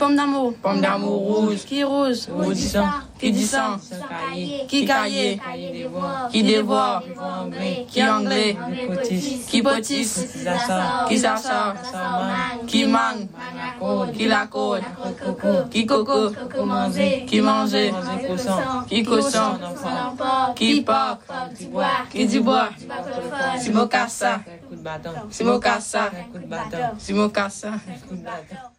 pomme d'amour. Pomme d'amour rouge. Qui rose. Maudissant. Qui dit sang. Qui caillé. Qui dévore. Qui anglais. Qui potisse. Qui s'assort. Qui mangue. Qui la code. Qui coco. Qui mangeait. Qui cochon. Qui porc. Qui dit bois. Si mocassa. Si mocassa. Si mocassa.